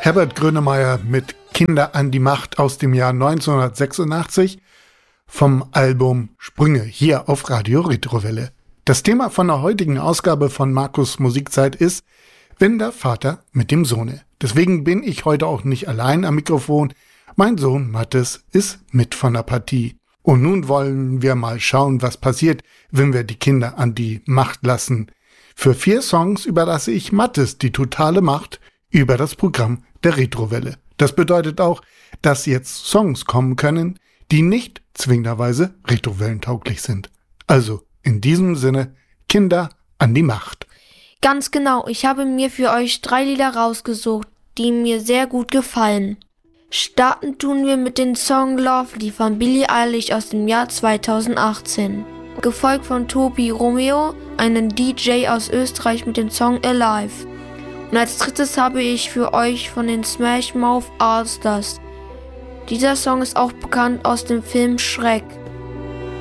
Herbert Grönemeyer mit Kinder an die Macht aus dem Jahr 1986 vom Album Sprünge hier auf Radio Retrowelle. Das Thema von der heutigen Ausgabe von Markus Musikzeit ist Wenn der Vater mit dem Sohne. Deswegen bin ich heute auch nicht allein am Mikrofon. Mein Sohn Mathis ist mit von der Partie. Und nun wollen wir mal schauen, was passiert, wenn wir die Kinder an die Macht lassen. Für 4 Songs überlasse ich Mathis die totale Macht über das Programm der Retrowelle. Das bedeutet auch, dass jetzt Songs kommen können, die nicht zwingenderweise retrowellentauglich sind. Also in diesem Sinne, Kinder an die Macht. Ganz genau, ich habe mir für euch 3 Lieder rausgesucht, die mir sehr gut gefallen. Starten tun wir mit dem Song Lovely von Billie Eilish aus dem Jahr 2018. Gefolgt von Tobi Romeo, einem DJ aus Österreich mit dem Song Alive. Und als drittes habe ich für euch von den Smash Mouth Allstars. Dieser Song ist auch bekannt aus dem Film Shrek.